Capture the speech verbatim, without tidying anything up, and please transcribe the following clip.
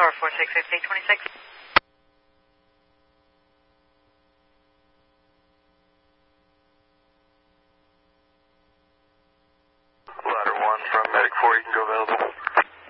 Tower four six six eight twenty-six. Ladder one from Medic four, you can go available.